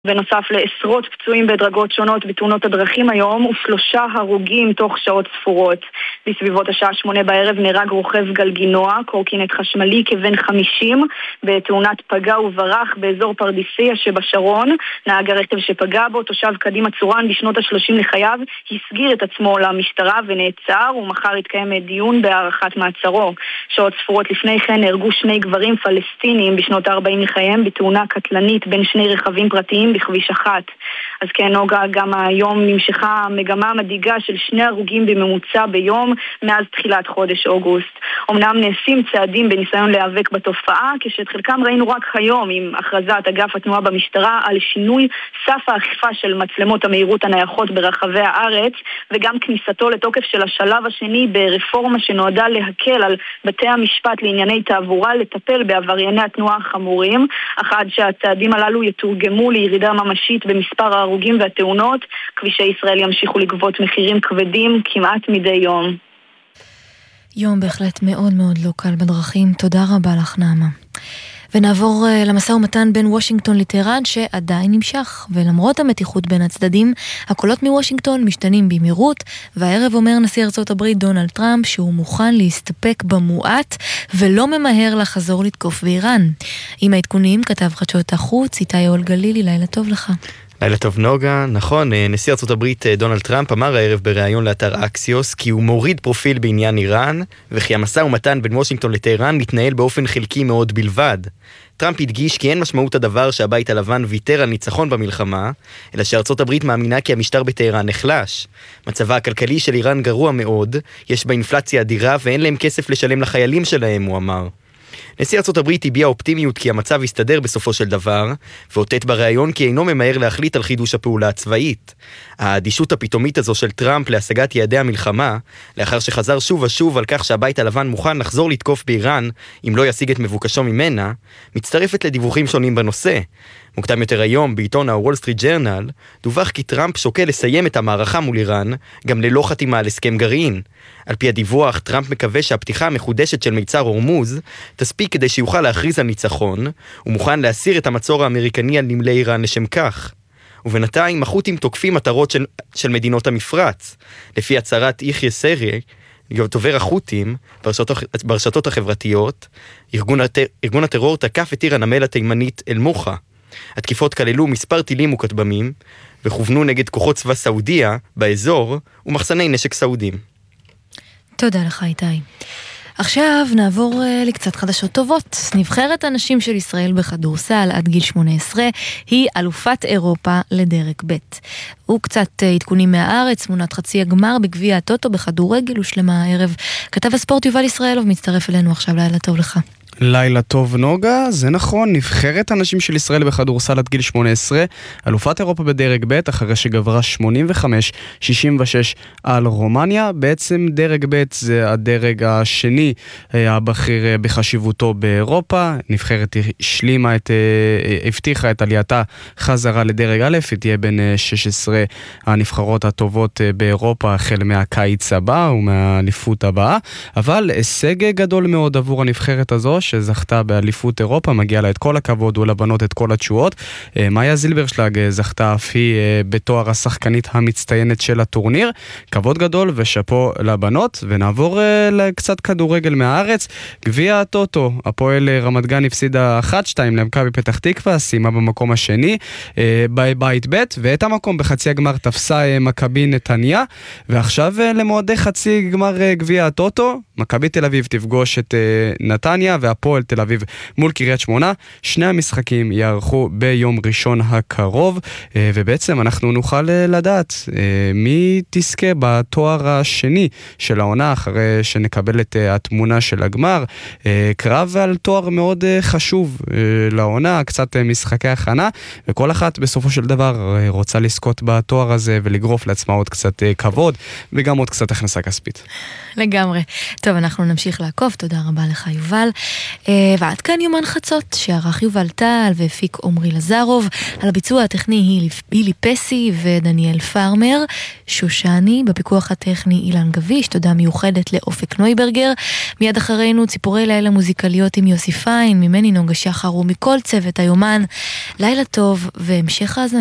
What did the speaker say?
בנוסף לעשרות פצועים בדרגות שונות בתאונות הדרכים היום, ו3 הרוגים תוך שעות ספורות. בסביבות השעה 8 בערב נהרג רוכב גלגינוע, קורקינט חשמלי כבן 50, בתאונת פגע וברח באזור פרדיסיה שבשרון. נהג הרכב שפגע בו, תושב קדימה צורן בשנות ה-30 לחייו, הסגיר את עצמו למשטרה ונעצר, ומחר התקיים דיון בהארכת מעצרו. שעות ספורות לפני כן נהרגו 2 גברים פלסטינים בשנות ה-40 לחייהם בתאונה קטלנית בין 2 רכבים פרטיים בכביש 1. אז כן, נוגה, גם היום נמשכה מגמה מדאיגה של 2 הרוגים בממוצע ביום מאז תחילת חודש אוגוסט. אמנם נעשים צעדים בניסיון להיאבק בתופעה, כשאת חלקם ראינו רק היום עם הכרזת אגף התנועה במשטרה על שינוי סף האכיפה של מצלמות המהירות הנייחות ברחבי הארץ, וגם כניסתו לתוקף של השלב השני ברפורמה שנועדה להקל על בתי המשפט לענייני תעבורה לטפל בעברייני התנועה החמורים, אך עד שהצעדים הללו יתורגמו לירידה ממשית במספר ההרוגים והתאונות, כבישי ישראל ימשיכו לגבות מחירים כבדים כמעט מדי יום. יום בהחלט מאוד מאוד לא קל בדרכים. תודה רבה לך נעמה. ונעבור למשא ומתן בין וושינגטון לטהרן שעדיין נמשך, ולמרות המתיחות בין הצדדים, הקולות מוושינגטון משתנים במהירות, והערב אומר נשיא ארצות הברית דונלד טראמפ שהוא מוכן להסתפק במועט ולא ממהר לחזור לתקוף באיראן. עם העדכונים כתב חדשות החוץ איתי אול גלילי, לילה טוב לך. לילה טוב נוגה. נכון, נשיא ארצות הברית דונלד טראמפ אמר הערב בריאיון לאתר אקסיוס כי הוא מוריד פרופיל בעניין איראן, וכי המשא ומתן בין וושינגטון לטהרן מתנהל באופן חלקי מאוד בלבד. טראמפ הדגיש כי אין משמעות הדבר שהבית הלבן ויתר על ניצחון במלחמה, אלא שארצות הברית מאמינה כי המשטר בטהרן נחלש. מצבה הכלכלי של איראן גרוע מאוד, יש בה אינפלציה אדירה ואין להם כסף לשלם לחיילים שלהם, הוא אמר. נשיא ארצות הברית הביע אופטימיות כי המצב יסתדר בסופו של דבר, ואותת בריאיון כי אינו ממהר להחליט על חידוש הפעולה הצבאית. האדישות הפתאומית הזו של טראמפ להשגת יעדי המלחמה, לאחר שחזר שוב ושוב על כך שהבית הלבן מוכן לחזור לתקוף באיראן אם לא ישיג את מבוקשו ממנה, מצטרפת לדיווחים שונים בנושא. מוקדם יותר היום, בעיתון הוול סטריט ג'רנל, דווח כי טראמפ שוקל לסיים את המערכה מול איראן, גם ללא חתימה על הסכם גרעין. על פי הדיווח, טראמפ מקווה שהפתיחה המחודשת של מיצר הורמוז תספיק כדי שיוכל להכריז על ניצחון, ומוכן להסיר את המצור האמריקני על נמלי איראן לשם כך. ובינתיים, החות'ים תוקפים מטרות של מדינות המפרץ. לפי הצהרת יחיא סרי, דובר החות'ים, ברשתות החברתיות, ארגון הטרור תקף את עיר הנמל התימנית אל-מוחה. התקיפות כללו מספר טילים וכטב"מים, וכוונו נגד כוחות צבא סעודיה באזור ומחסני נשק סעודים. תודה לך איתי. עכשיו נעבור לקצת חדשות טובות. נבחרת הנשים של ישראל בכדורסל עד גיל 18 היא אלופת אירופה לדרג ב'. וקצת עדכונים מהארץ, תמונת חצי הגמר בגביע הטוטו בכדורגל הושלמה הערב. כתב הספורט יובל ישראלוב מצטרף אלינו עכשיו. לילה טוב לך. לילה טוב נוגה, זה נכון, נבחרת הנשים של ישראל בכדורסל עד גיל 18, אלופת אירופה בדרג ב' אחרי שגברה 85-66 על רומניה. בעצם דרג ב' זה הדרג השני הבכיר בחשיבותו באירופה. נבחרת השלימה הבטיחה את עלייתה חזרה לדרג א', היא תהיה בין 16 הנבחרות הטובות באירופה החל מהקיץ הבא ומהאליפות הבאה, אבל הישג גדול מאוד עבור הנבחרת הזו שזכתה באליפות אירופה, מגיע לה את כל הכבוד ולבנות את כל התשואות. מאיה זילברשלג זכתה אף היא בתואר השחקנית המצטיינת של הטורניר. כבוד גדול ושפו לבנות. ונעבור לקצת כדורגל מהארץ. גביע הטוטו, הפועל רמת גן הפסידה 1-2 למכבי פתח תקווה, סיימה במקום השני בבית ב', ואת המקום בחצי הגמר תפסה מכבי נתניה, ועכשיו למועדי חצי גמר גביע הטוטו, מכבי תל אביב תפגוש את נתניה והפועל תל אביב מול קריית שמונה. שני המשחקים יערכו ביום ראשון הקרוב, ובעצם אנחנו נוכל לדעת מי תזכה בתואר השני של העונה אחרי שנקבל את התמונה של הגמר. קרב על תואר מאוד חשוב לעונה, קצת משחקי הכנה, וכל אחת בסופו של דבר רוצה לזכות בתואר הזה ולגרוף לעצמה עוד קצת כבוד וגם עוד קצת הכנסה כספית. לגמרי. טוב, אנחנו נמשיך לעקוב. תודה רבה לך יובל. ועד כאן יומן חצות, שערך יובל טל והפיק עומרי לזרוב. על הביצוע הטכני הילי פסי ודניאל פארמר. שושני, בפיקוח הטכני אילן גביש. תודה מיוחדת לאופק נויברגר. מיד אחרינו ציפורי לילה מוזיקליות עם יוסי פיין, ממני נוגה שחר ומכל צוות היומן. לילה טוב והמשך האזנה.